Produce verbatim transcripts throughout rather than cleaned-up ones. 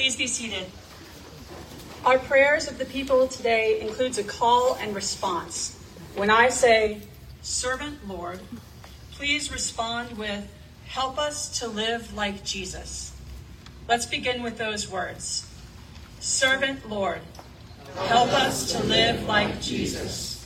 Please be seated. Our prayers of the people today includes a call and response. When I say, "Servant Lord," please respond with, "Help us to live like Jesus." Let's begin with those words. Servant Lord, help us to live like Jesus.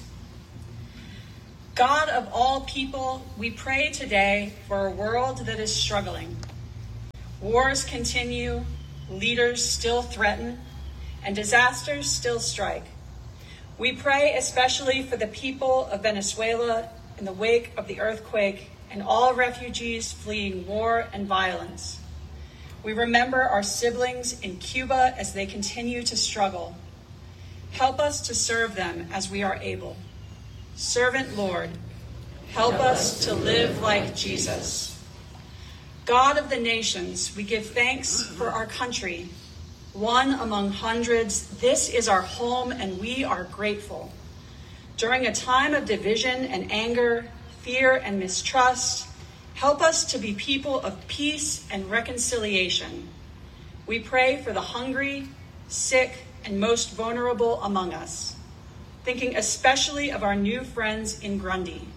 God of all people, we pray today for a world that is struggling. Wars continue, leaders still threaten, and disasters still strike. We pray especially for the people of Venezuela in the wake of the earthquake and all refugees fleeing war and violence. We remember our siblings in Cuba as they continue to struggle. Help us to serve them as we are able. Servant Lord, help us to live like Jesus. God of the nations, we give thanks for our country. One among hundreds, this is our home and we are grateful. During a time of division and anger, fear and mistrust, help us to be people of peace and reconciliation. We pray for the hungry, sick, and most vulnerable among us, thinking especially of our new friends in Grundy.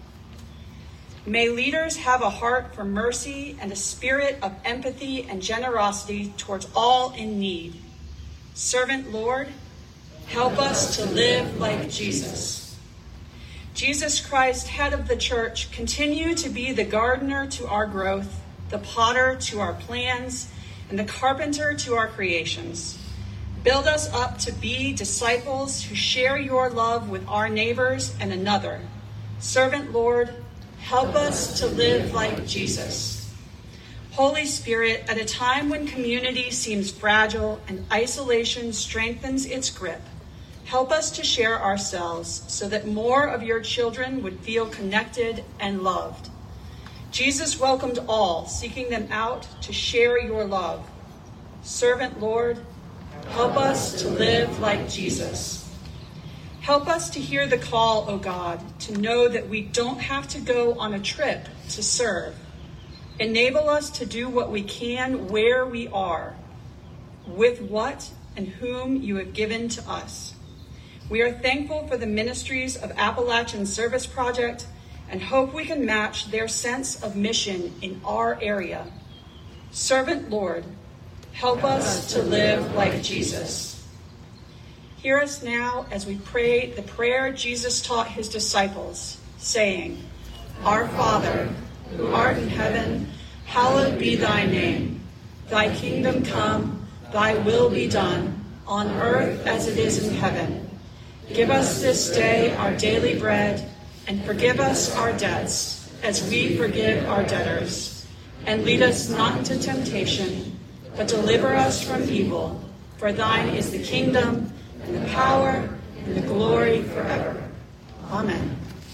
May leaders have a heart for mercy and a spirit of empathy and generosity towards all in need. Servant Lord, help us to live like Jesus. Jesus Christ, head of the church, continue to be the gardener to our growth, the potter to our plans, and the carpenter to our creations. Build us up to be disciples who share your love with our neighbors and another. Servant Lord, help us to live like Jesus. Holy Spirit, at a time when community seems fragile and isolation strengthens its grip, help us to share ourselves so that more of your children would feel connected and loved. Jesus welcomed all, seeking them out to share your love. Servant Lord, help us to live like Jesus. Help us to hear the call, O God, to know that we don't have to go on a trip to serve. Enable us to do what we can where we are, with what and whom you have given to us. We are thankful for the ministries of Appalachian Service Project and hope we can match their sense of mission in our area. Servant Lord, help us to live like Jesus. Hear us now as we pray the prayer Jesus taught his disciples, saying, Our Father, who art in heaven, hallowed be thy name. Thy kingdom come, thy will be done, on earth as it is in heaven. Give us this day our daily bread, and forgive us our debts, as we forgive our debtors. And lead us not into temptation, but deliver us from evil. For thine is the kingdom, and the power, and the glory forever. Amen.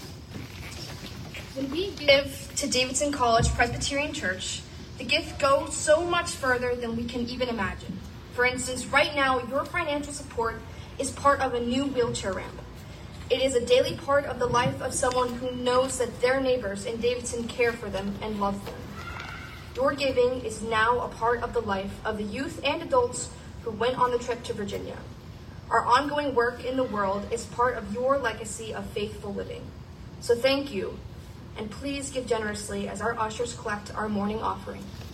When we give to Davidson College Presbyterian Church, the gift goes so much further than we can even imagine. For instance, right now, your financial support is part of a new wheelchair ramp. It is a daily part of the life of someone who knows that their neighbors in Davidson care for them and love them. Your giving is now a part of the life of the youth and adults who went on the trip to Virginia. Our ongoing work in the world is part of your legacy of faithful living. So thank you. And please give generously as our ushers collect our morning offering.